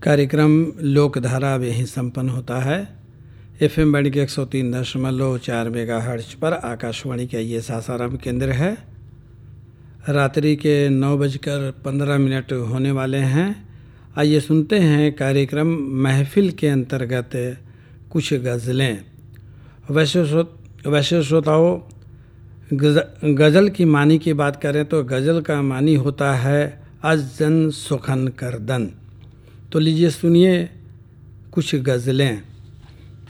कार्यक्रम लोकधारा अब यहीं संपन्न होता है। FM बैंड के 103.4 मेगाहर्ट्ज पर आकाशवाणी का ये सासाराम केंद्र है। रात्रि के 9:15 होने वाले हैं। आइए सुनते हैं कार्यक्रम महफिल के अंतर्गत कुछ गज़लें। वैसे श्रोताओं, गज़ल की मानी की बात करें तो गज़ल का मानी होता है अज़ जन सुखन करदन। तो लीजिए सुनिए कुछ गज़लें।